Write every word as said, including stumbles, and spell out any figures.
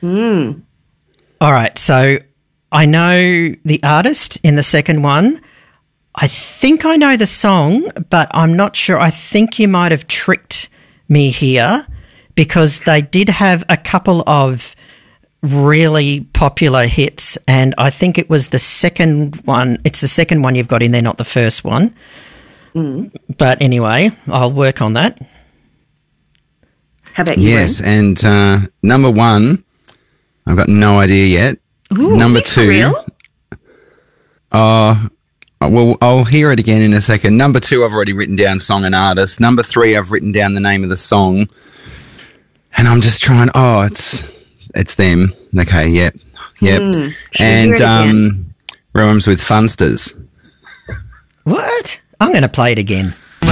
Mm. All right, so I know the artist in the second one. I think I know the song, but I'm not sure. I think you might have tricked me here because they did have a couple of really popular hits, and I think it was the second one. It's the second one you've got in there, not the first one. Mm. But anyway, I'll work on that. How about you? Yes, Wayne? and uh, number one, I've got no idea yet. Ooh, number for two, real? uh, well, I'll hear it again in a second. Number two, I've already written down song and artist. Number three, I've written down the name of the song, and I'm just trying. Oh, it's it's them. Okay, yep, yep. Mm, should we hear and it again? um, rhymes with Funsters. What? I'm going to play it again.